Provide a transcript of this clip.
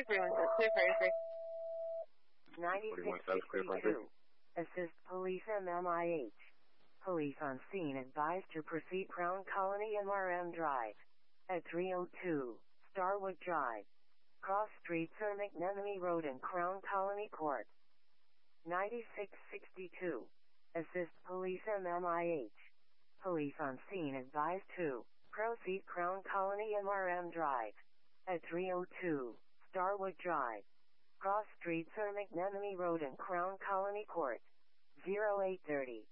9662. Assist police MMIH. Police on scene advised to proceed Crown Colony MRM Drive. At 302 Starwood Drive. Cross Street Sir McNenemy Road and Crown Colony Court. 9662. Assist police MMIH. Police on scene advised to proceed Crown Colony MRM Drive. At 302 Starwood Drive. Cross Street Sir McNenemy Road and Crown Colony Court. 0830.